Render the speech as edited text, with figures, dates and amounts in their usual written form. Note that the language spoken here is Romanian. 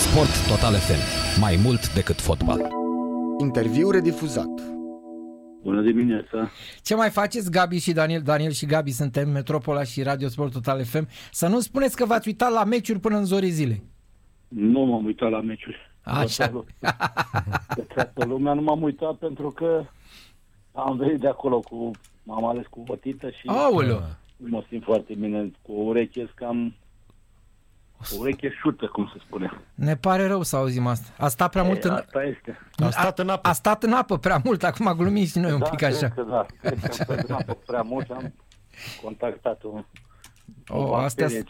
Sport Total FM. Mai mult decât fotbal. Interviu redifuzat. Bună dimineața! Ce mai faceți, Gabi și Daniel? Daniel și Gabi suntem, Metropola și Radio Sport Total FM. Să nu spuneți că v-ați uitat la meciuri până în zorii zilei. Nu m-am uitat la meciuri. Așa. De toată lumea nu m-am uitat pentru că am venit de acolo m-am ales cu bătită și mă simt foarte bine. Cu o ureche cam... O ureche șută, cum se spune. Ne pare rău să auzim asta. A stat prea mult asta este. A stat în apă prea mult, acum glumim și noi un pic așa. Cred că am stat în apă prea mult, am contactat-o.